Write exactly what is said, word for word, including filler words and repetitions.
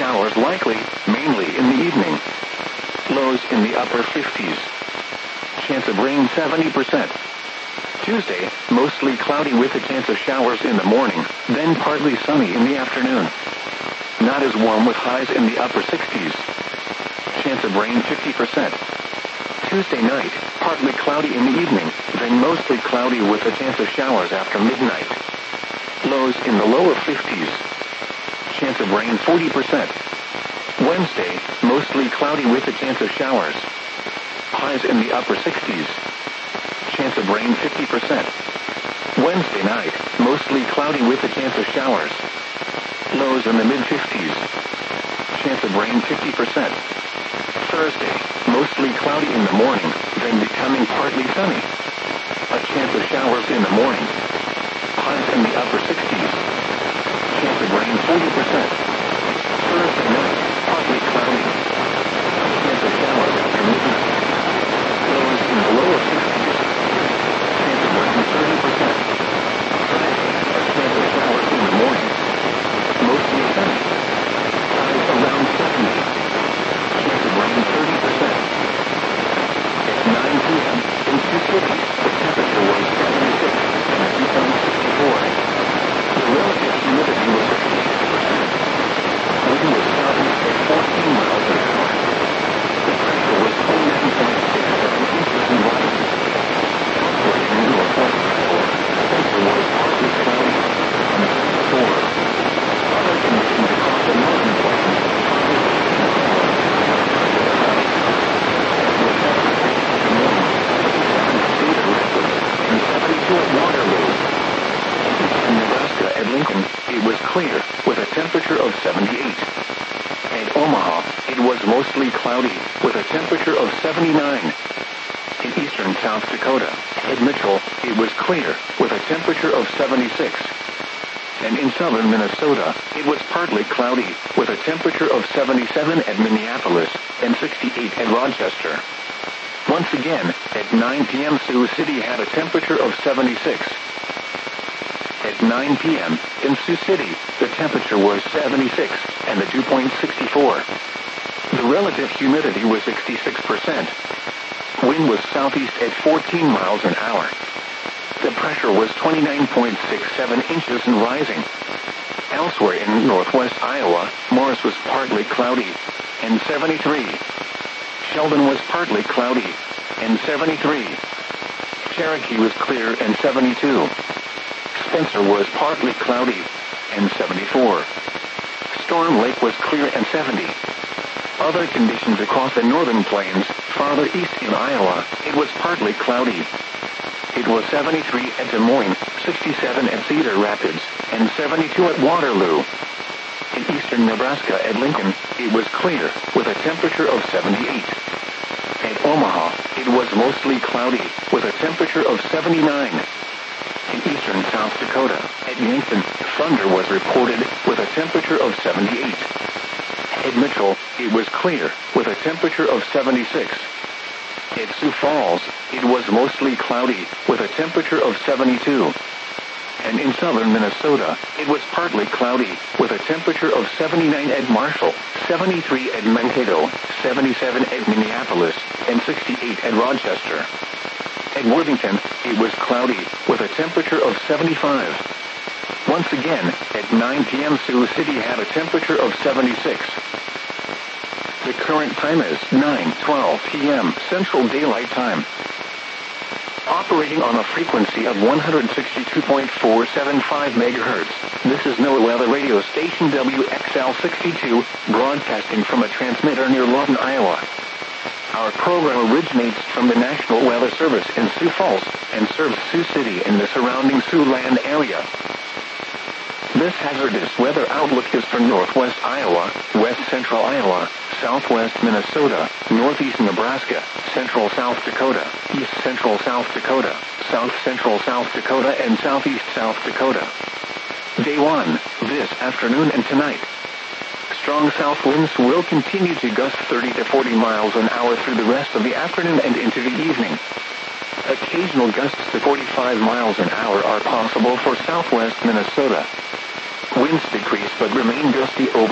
showers likely, mainly in the evening. Lows in the upper fifties. Chance of rain seventy percent. Tuesday, mostly cloudy with a chance of showers in the morning, then partly sunny in the afternoon. Not as warm with highs in the upper sixties. Chance of rain fifty percent. Tuesday night, partly cloudy in the evening, then mostly cloudy with a chance of showers after midnight. Lows in the lower fifties. Chance of rain forty percent. Wednesday, mostly cloudy with a chance of showers. Highs in the upper sixties. Chance of rain fifty percent. Wednesday night, mostly cloudy with a chance of showers. Lows in the mid-fifties. Chance of rain fifty percent. Thursday, mostly cloudy in the morning, then becoming partly sunny. A chance of showers in the morning. Highs in the upper sixties. Chance of rain forty percent. Thursday night, partly cloudy. A chance of showers after midnight. Lows in the lower sixties. Chance of rain thirty percent. Friday, a chance of showers in the morning. Mostly sunny. Highs around seventy. Chance of rain thirty percent. At nine p.m., in Sioux City, the temperature was seventy-six, and the dew point sixty-four. The relative humidity was sixty-six percent. Wind was southeast at fourteen miles an hour. The pressure was twenty-nine point six seven inches in rising. Elsewhere in northwest Iowa, Spencer was partly cloudy, and seventy-four. Other conditions across the northern plains, partly east in Iowa, seventy-two at Waterloo. In eastern Nebraska at Lincoln, it was clear, with a temperature of seventy-eight. At Omaha, it was mostly cloudy, with a temperature of seventy-nine. In eastern South Dakota, at Mitchell, it was clear, with a temperature of seventy-six. And in southern Minnesota, it was partly cloudy, with a temperature of seventy-seven at Minneapolis, and sixty-eight at Rochester. Once again, at nine p.m. Sioux City had a temperature of seventy-six. At nine p.m., in Sioux City, the temperature was seventy-six, and the dew point sixty-four. The relative humidity was sixty-six percent. Wind was southeast at fourteen miles an hour. The pressure was twenty-nine point six seven inches and rising. Elsewhere in northwest Iowa, Morris was partly cloudy, and seventy-three. Sheldon was partly cloudy, and seventy-three. Cherokee was clear, and seventy-two. Spencer was partly cloudy, and seventy-four. Storm Lake was clear, and seventy. Other conditions across the northern plains, farther east in Iowa, it was partly cloudy. It was seventy-three at Des Moines, sixty-seven at Cedar Rapids, and seventy-two at Waterloo. In eastern Nebraska at Lincoln, it was clear, with a temperature of seventy-eight. At Omaha, it was mostly cloudy, with a temperature of seventy-nine. In eastern South Dakota, at Yankton, thunder was reported, with a temperature of seventy-eight. At Mitchell, it was clear, with a temperature of seventy-six. At Sioux Falls, it was mostly cloudy, with a temperature of seventy-two. And in southern Minnesota, it was partly cloudy, with a temperature of seventy-nine at Marshall, seventy-three at Mankato, seventy-seven at Minneapolis, and sixty-eight at Rochester. At Worthington, it was cloudy, with a temperature of seventy-five. Once again, at nine p.m. Sioux City had a temperature of seventy-six. The current time is nine twelve p.m. Central Daylight Time. Operating on a frequency of one hundred sixty-two point four seven five megahertz, this is NOAA Weather Radio Station W X L sixty-two, broadcasting from a transmitter near Lawton, Iowa. Our program originates from the National Weather Service in Sioux Falls and serves Sioux City and the surrounding Siouxland area. This hazardous weather outlook is for northwest Iowa, west central Iowa, southwest Minnesota, northeast Nebraska, central South Dakota, east central South Dakota, south central South Dakota, and southeast South Dakota. Day one, this afternoon and tonight. Strong south winds will continue to gust thirty to forty miles an hour through the rest of the afternoon and into the evening. Occasional gusts to forty-five miles an hour are possible for southwest Minnesota. Winds decrease but remain gusty over